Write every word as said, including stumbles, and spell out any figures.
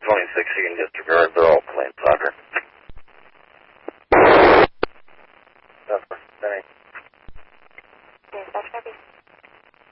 twenty-six, you can disregard. They're all playing soccer.